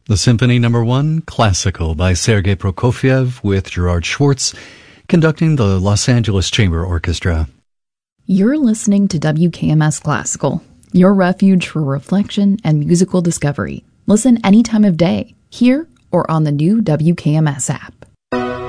The Symphony No. 1, Classical by Sergei Prokofiev with Gerard Schwartz, conducting the Los Angeles Chamber Orchestra. You're listening to WKMS Classical, your refuge for reflection and musical discovery. Listen any time of day, here or on the new WKMS app.